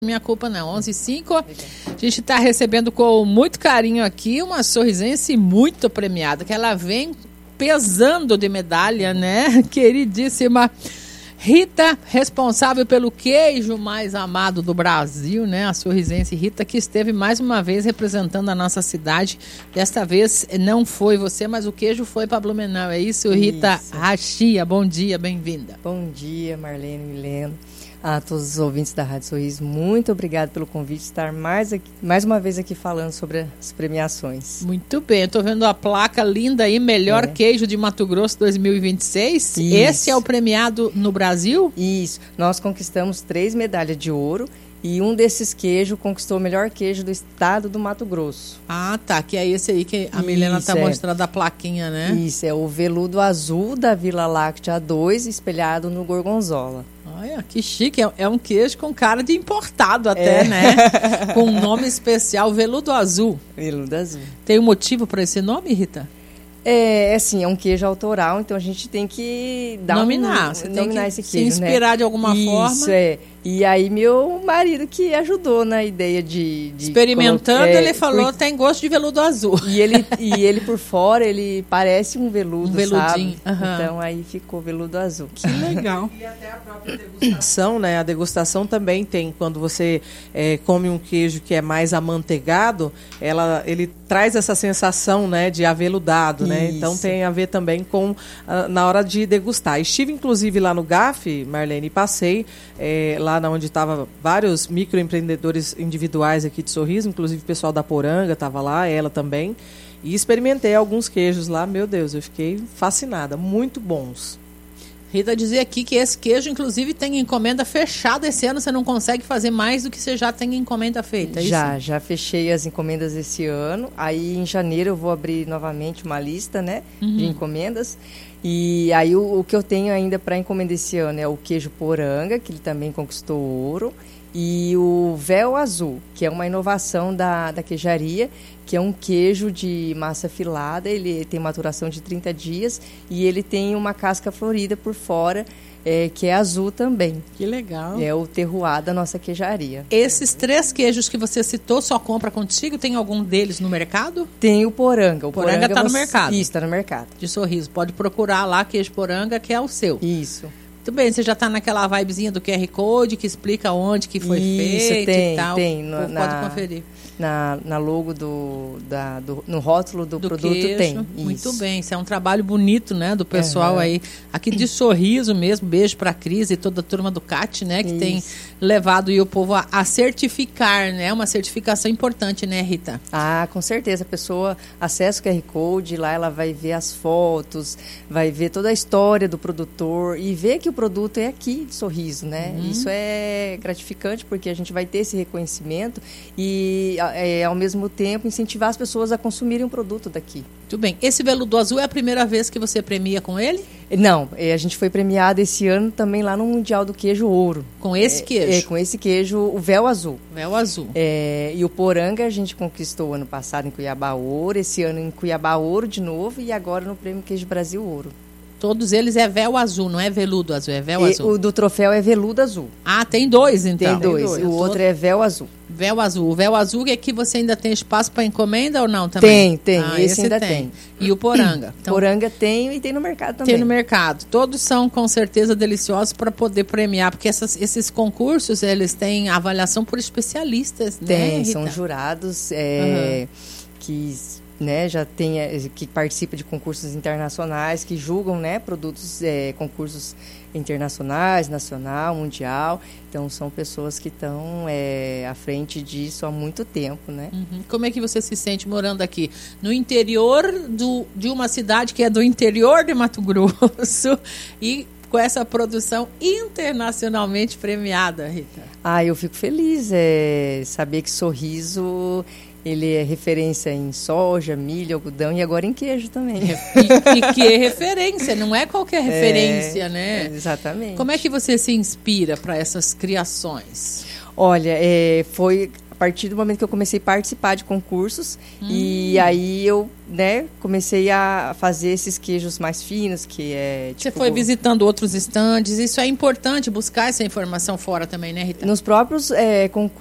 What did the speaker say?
Minha culpa não, 11h05. A gente está recebendo com muito carinho aqui uma sorrisense muito premiada, que ela vem pesando de medalha, né? Queridíssima Rita, responsável pelo queijo mais amado do Brasil, né? A sorrisense Rita, que esteve mais uma vez representando a nossa cidade. Desta vez não foi você, mas o queijo foi para Blumenau. É isso, Rita Rachia? Bom dia, bem-vinda. Bom dia, Marlene, Milena. A todos os ouvintes da Rádio Sorriso, muito obrigada pelo convite de estar mais uma vez aqui falando sobre as premiações. Muito bem, eu estou vendo a placa linda aí, melhor queijo de Mato Grosso 2026. Isso. Esse é o premiado no Brasil? Isso, nós conquistamos 3 medalhas de ouro e um desses queijos conquistou o melhor queijo do estado do Mato Grosso. Ah, tá, que é esse aí que a Milena está mostrando a plaquinha, né? Isso, é o veludo azul da Vila Láctea 2, espelhado no gorgonzola. Olha, que chique. É um queijo com cara de importado até, né? Com um nome especial, veludo azul. Veludo azul. Tem um motivo para esse nome, Rita? É assim, é um queijo autoral, então a gente tem que nominar esse queijo, se inspirar, né? De alguma forma. Isso, é. E aí meu marido que ajudou na ideia de experimentando, ele falou, tem gosto de veludo azul. E ele por fora, ele parece um veludo, veludinho. Sabe? Uhum. Então aí ficou veludo azul. Que legal. E até a própria degustação, né? A degustação também tem, quando você come um queijo que é mais amanteigado, ele traz essa sensação, né, de aveludado, né? Então tem a ver também com na hora de degustar. Estive inclusive lá no GAF, Marlene, e passei lá onde estava vários microempreendedores individuais aqui de Sorriso, inclusive o pessoal da Poranga estava lá, ela também, e experimentei alguns queijos lá. Meu Deus, eu fiquei fascinada, muito bons. Rita dizia aqui que esse queijo, inclusive, tem encomenda fechada esse ano. Você não consegue fazer mais do que você já tem encomenda feita, é isso? Já fechei as encomendas esse ano. Aí, em janeiro, eu vou abrir novamente uma lista, né, de encomendas. E aí, o que eu tenho ainda para encomenda esse ano é o queijo Poranga, que ele também conquistou ouro. E o Véu Azul, que é uma inovação da queijaria, que é um queijo de massa filada. Ele tem maturação de 30 dias e ele tem uma casca florida por fora, que é azul também. Que legal. É o terroir da nossa queijaria. Esses 3 queijos que você citou, só compra contigo? Tem algum deles no mercado? Tem o Poranga. O Poranga está no mercado? Isso, está no mercado. De Sorriso. Pode procurar lá, queijo Poranga, que é o seu. Isso. Muito bem, você já está naquela vibezinha do QR Code, que explica onde que foi feito tem, e tal. Tem, pode conferir. Na logo no rótulo do produto queijo. Tem. Muito isso. bem, isso é um trabalho bonito, né, do pessoal aí, aqui de Sorriso mesmo. Beijo para a Cris e toda a turma do CAT, né, que tem levado o povo a certificar, né, uma certificação importante, né, Rita? Ah, com certeza, a pessoa acessa o QR Code, lá ela vai ver as fotos, vai ver toda a história do produtor e ver que o produto é aqui de Sorriso, né? Isso é gratificante porque a gente vai ter esse reconhecimento e ao mesmo tempo incentivar as pessoas a consumirem um produto daqui. Muito bem. Esse veludo azul é a primeira vez que você premia com ele? Não, a gente foi premiado esse ano também lá no Mundial do Queijo Ouro. Com esse queijo? Com esse queijo, o Véu Azul. Véu Azul. E o Poranga a gente conquistou ano passado em Cuiabá Ouro, esse ano em Cuiabá Ouro de novo e agora no Prêmio Queijo Brasil Ouro. Todos eles é véu azul, não é veludo azul, é véu azul. O do troféu é veludo azul. Ah, tem 2 então. Tem dois. O outro é véu azul. Véu azul. O véu azul é que você ainda tem espaço para encomenda ou não também? Tem. Esse ainda tem. E o Poranga? Então, Poranga tem e tem no mercado também. Tem no mercado. Todos são com certeza deliciosos para poder premiar, porque esses concursos, eles têm avaliação por especialistas, né, Tem, Rita? são jurados que... né, já tem, que participa de concursos internacionais, que julgam, né, produtos, concursos internacionais, nacional, mundial. Então, são pessoas que estão à frente disso há muito tempo, né? Como é que você se sente morando aqui? No interior de uma cidade que é do interior de Mato Grosso e com essa produção internacionalmente premiada, Rita? Eu fico feliz, saber que Sorriso... Ele é referência em soja, milho, algodão e agora em queijo também. E que referência, não é qualquer referência, né? Exatamente. Como é que você se inspira para essas criações? Olha, foi partir do momento que eu comecei a participar de concursos, e aí eu, né, comecei a fazer esses queijos mais finos, que é... Você foi visitando outros estandes, isso é importante, buscar essa informação fora também, né, Rita? Nos próprios concursos,